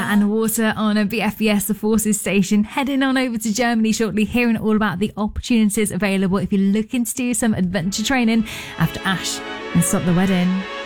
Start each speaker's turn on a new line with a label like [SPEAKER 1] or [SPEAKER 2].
[SPEAKER 1] and water on a BFBS The Forces station. Heading on over to Germany shortly, hearing all about the opportunities available if you're looking to do some adventure training after Ash and Stop the Wedding.